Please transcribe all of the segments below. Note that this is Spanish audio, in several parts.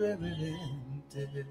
irreverente.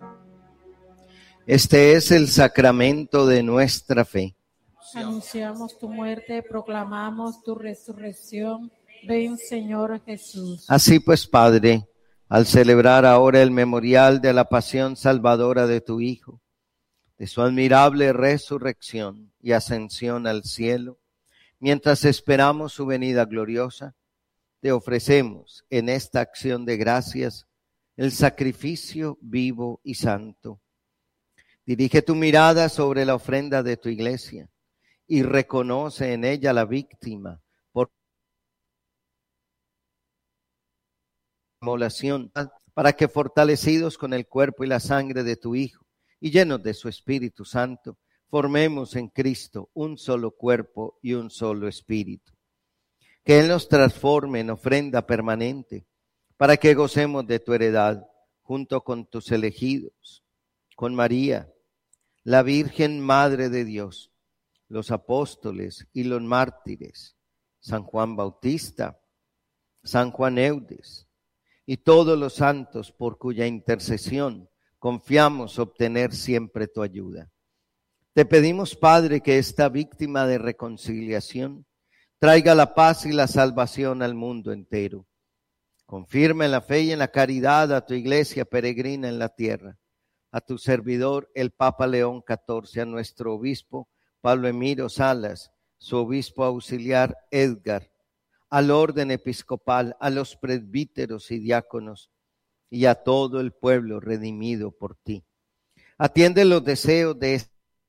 Este es el sacramento de nuestra fe. Anunciamos tu muerte, proclamamos tu resurrección. Ven, Señor Jesús. Así pues, Padre, al celebrar ahora el memorial de la pasión salvadora de tu Hijo, de su admirable resurrección y ascensión al cielo, mientras esperamos su venida gloriosa, te ofrecemos en esta acción de gracias el sacrificio vivo y santo. Dirige tu mirada sobre la ofrenda de tu iglesia y reconoce en ella la víctima por inmolación, para que fortalecidos con el cuerpo y la sangre de tu Hijo y llenos de su Espíritu Santo, formemos en Cristo un solo cuerpo y un solo espíritu. Que Él nos transforme en ofrenda permanente, para que gocemos de tu heredad junto con tus elegidos, con María, la Virgen Madre de Dios, los apóstoles y los mártires, San Juan Bautista, San Juan Eudes y todos los santos por cuya intercesión confiamos obtener siempre tu ayuda. Te pedimos, Padre, que esta víctima de reconciliación traiga la paz y la salvación al mundo entero. Confirma en la fe y en la caridad a tu iglesia peregrina en la tierra, a tu servidor el Papa León XIV, a nuestro obispo Pablo Emiro Salas, su obispo auxiliar Edgar, al orden episcopal, a los presbíteros y diáconos y a todo el pueblo redimido por ti. Atiende los deseos de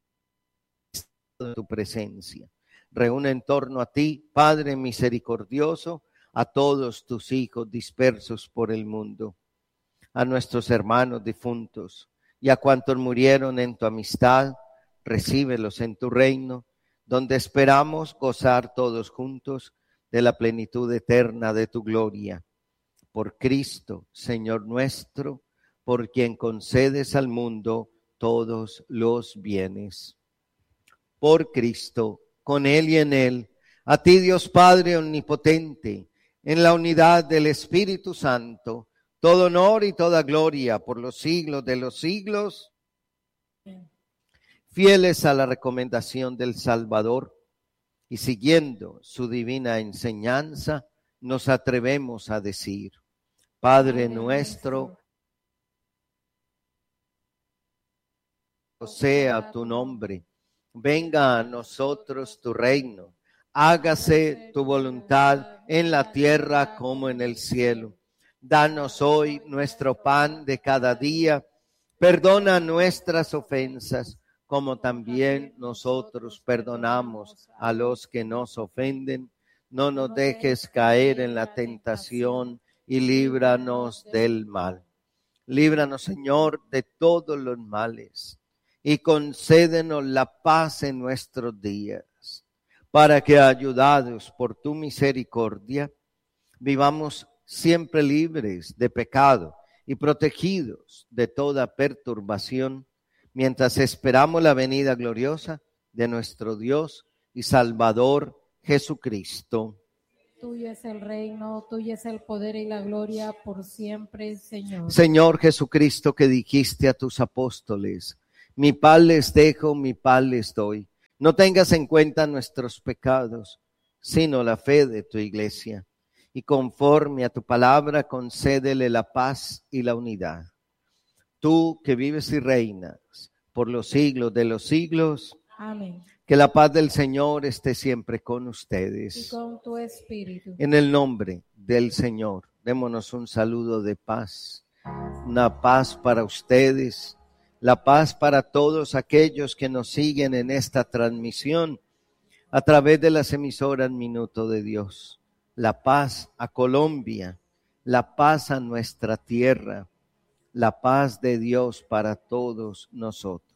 tu presencia. Reúne en torno a ti, Padre misericordioso, a todos tus hijos dispersos por el mundo, a nuestros hermanos difuntos y a cuantos murieron en tu amistad, recíbelos en tu reino, donde esperamos gozar todos juntos de la plenitud eterna de tu gloria. Por Cristo, Señor nuestro, por quien concedes al mundo todos los bienes. Por Cristo, con Él y en Él, a ti Dios Padre omnipotente, en la unidad del Espíritu Santo, todo honor y toda gloria por los siglos de los siglos. Fieles a la recomendación del Salvador y siguiendo su divina enseñanza, nos atrevemos a decir: Padre nuestro, sea tu nombre, venga a nosotros tu reino, hágase tu voluntad en la tierra como en el cielo. Danos hoy nuestro pan de cada día, perdona nuestras ofensas, como también nosotros perdonamos a los que nos ofenden. No nos dejes caer en la tentación y líbranos del mal. Líbranos, Señor, de todos los males y concédenos la paz en nuestros días, para que, ayudados por tu misericordia, vivamos siempre libres de pecado y protegidos de toda perturbación, mientras esperamos la venida gloriosa de nuestro Dios y Salvador Jesucristo. Tuyo es el reino, tuyo es el poder y la gloria por siempre, Señor. Señor Jesucristo, que dijiste a tus apóstoles: mi paz les dejo, mi paz les doy. No tengas en cuenta nuestros pecados, sino la fe de tu iglesia. Y conforme a tu palabra, concédele la paz y la unidad. Tú que vives y reinas por los siglos de los siglos. Amén. Que la paz del Señor esté siempre con ustedes. Y con tu espíritu. En el nombre del Señor, démonos un saludo de paz. Una paz para ustedes, la paz para todos aquellos que nos siguen en esta transmisión a través de las emisoras Minuto de Dios. La paz a Colombia, la paz a nuestra tierra, la paz de Dios para todos nosotros.